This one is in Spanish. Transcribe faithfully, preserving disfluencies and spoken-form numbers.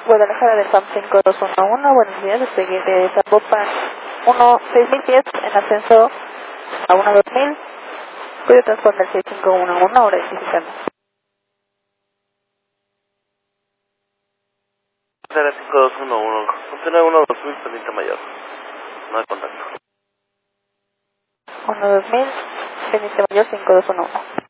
Guadalajara del P A M cinco dos uno uno, buenos días, despegue de Zapopan uno seis mil pies en ascenso a uno dos mil, cuyo transponder seis cinco uno uno, ahora identificando. Era cinco dos uno uno, contiene uno dos mil, pendiente mayor, no hay contacto. uno dos mil, pendiente mayor cinco dos uno uno.